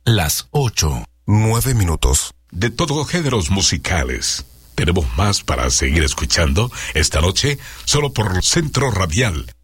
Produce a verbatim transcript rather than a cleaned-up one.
las ocho. Nueve minutos. De todos géneros musicales. Tenemos más para seguir escuchando esta noche, solo por Centro Radial